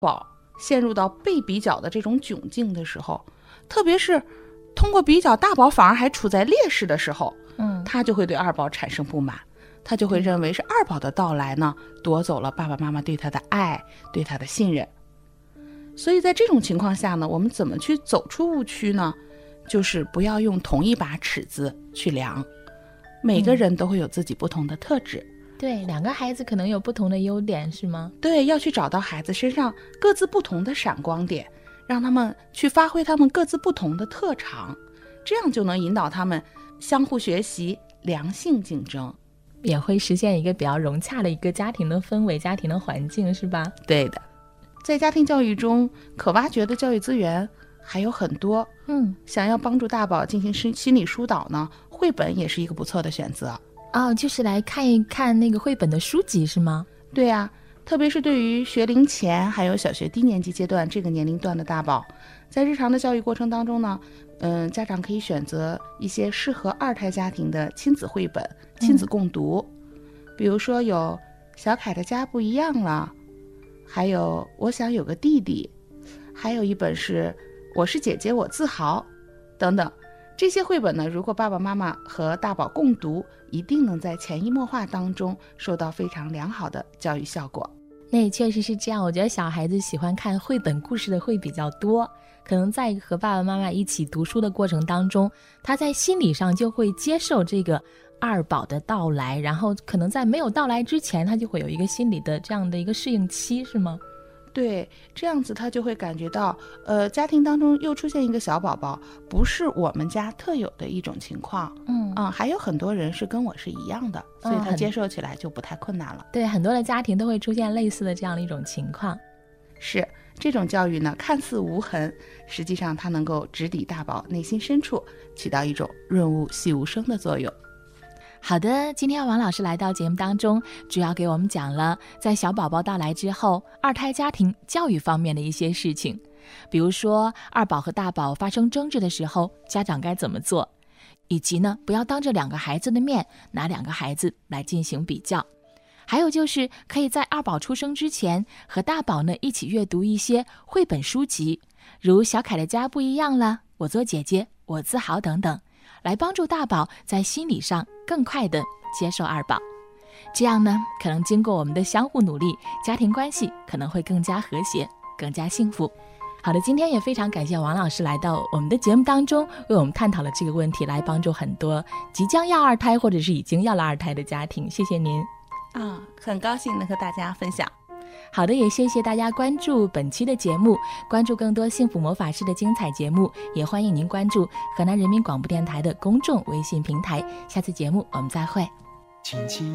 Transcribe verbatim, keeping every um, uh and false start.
宝陷入到被比较的这种窘境的时候，特别是通过比较大宝反而还处在劣势的时候，嗯，他就会对二宝产生不满，他就会认为是二宝的到来呢夺走了爸爸妈妈对他的爱，对他的信任。所以在这种情况下呢，我们怎么去走出误区呢？就是不要用同一把尺子去量，每个人都会有自己不同的特质、 嗯、对，两个孩子可能有不同的优点，是吗？ 对，要去找到孩子身上各自不同的闪光点，让他们去发挥他们各自不同的特长，这样就能引导他们相互学习，良性竞争， 也会实现一个比较融洽的一个家庭的氛围，家庭的环境，是吧？ 对的。在家庭教育中可挖掘的教育资源还有很多，嗯，想要帮助大宝进行心理疏导呢，绘本也是一个不错的选择。 哦，就是来看一看那个绘本的书籍是吗？ 对啊，特别是对于学龄前还有小学低年级阶段这个年龄段的大宝，在日常的教育过程当中呢，嗯，家长可以选择一些适合二胎家庭的亲子绘本，亲子共读、嗯、比如说有小凯的家不一样了，还有我想有个弟弟，还有一本是我是姐姐我自豪等等。这些绘本呢，如果爸爸妈妈和大宝共读，一定能在潜移默化当中收到非常良好的教育效果。 那也确实是这样，我觉得小孩子喜欢看绘本故事的会比较多，可能在和爸爸妈妈一起读书的过程当中，他在心理上就会接受这个二宝的到来，然后可能在没有到来之前，他就会有一个心理的这样的一个适应期，是吗？ 对，这样子他就会感觉到呃，家庭当中又出现一个小宝宝，不是我们家特有的一种情况，嗯嗯，还有很多人是跟我是一样的，所以他接受起来就不太困难了、嗯、 对，很多的家庭都会出现类似的这样的一种情况。 是，这种教育呢看似无痕，实际上它能够直抵大宝内心深处，起到一种润物细无声的作用。 好的，今天王老师来到节目当中，主要给我们讲了在小宝宝到来之后，二胎家庭教育方面的一些事情，比如说二宝和大宝发生争执的时候，家长该怎么做，以及呢，不要当着两个孩子的面拿两个孩子来进行比较。还有就是可以在二宝出生之前和大宝呢一起阅读一些绘本书籍，如小凯的家不一样了，我做姐姐我自豪等等，来帮助大宝在心理上更快地接受二宝。这样呢，可能经过我们的相互努力，家庭关系可能会更加和谐，更加幸福。好的，今天也非常感谢王老师来到我们的节目当中，为我们探讨了这个问题，来帮助很多即将要二胎或者是已经要了二胎的家庭。谢谢您啊，很高兴能和大家分享。 好的，也谢谢大家关注本期的节目，关注更多幸福魔法师的精彩节目，也欢迎您关注河南人民广播电台的公众微信平台。下次节目我们再会。轻轻